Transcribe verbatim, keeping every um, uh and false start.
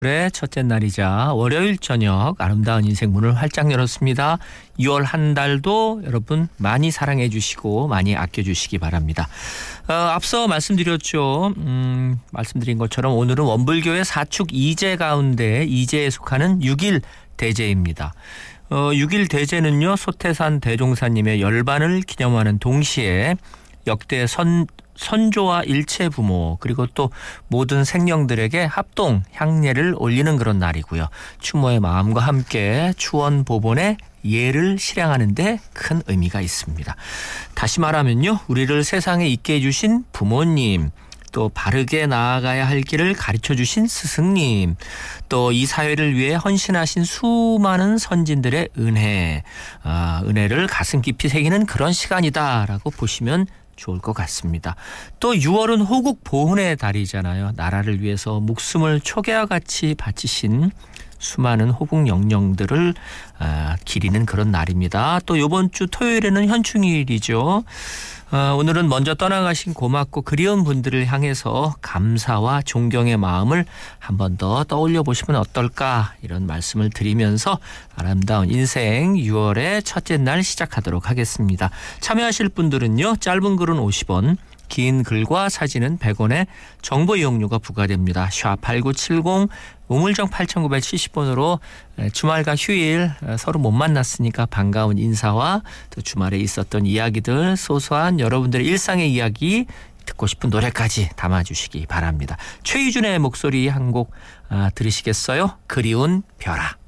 의 첫째 날이자 월요일 저녁 아름다운 인생 문을 활짝 열었습니다. 유월 한 달도 여러분 많이 사랑해 주시고 많이 아껴주시기 바랍니다. 어, 앞서 말씀드렸죠. 음, 말씀드린 것처럼 오늘은 원불교의 사축 이제 가운데 이제에 속하는 육일 대제입니다. 어, 육일 대제는요, 소태산 대종사님의 열반을 기념하는 동시에 역대 선 선조와 일체 부모 그리고 또 모든 생령들에게 합동 향례를 올리는 그런 날이고요. 추모의 마음과 함께 추원 보본의 예를 실행하는 데 큰 의미가 있습니다. 다시 말하면요, 우리를 세상에 있게 해주신 부모님, 또 바르게 나아가야 할 길을 가르쳐 주신 스승님, 또 이 사회를 위해 헌신하신 수많은 선진들의 은혜, 아, 은혜를 가슴 깊이 새기는 그런 시간이다라고 보시면 좋을 것 같습니다. 또 유월은 호국 보훈의 달이잖아요. 나라를 위해서 목숨을 초계와 같이 바치신 수많은 호국 영령들을 아, 기리는 그런 날입니다. 또 이번 주 토요일에는 현충일이죠. 어, 오늘은 먼저 떠나가신 고맙고 그리운 분들을 향해서 감사와 존경의 마음을 한 번 더 떠올려 보시면 어떨까, 이런 말씀을 드리면서 아름다운 인생 유월의 첫째 날 시작하도록 하겠습니다. 참여하실 분들은요, 짧은 글은 오십 원, 긴 글과 사진은 백 원의 정보 이용료가 부과됩니다. 샵 팔구칠공, 우물정 팔구칠공 번으로 주말과 휴일 서로 못 만났으니까 반가운 인사와 또 주말에 있었던 이야기들, 소소한 여러분들의 일상의 이야기, 듣고 싶은 노래까지 담아주시기 바랍니다. 최희준의 목소리 한 곡 아, 들으시겠어요? 그리운 별아.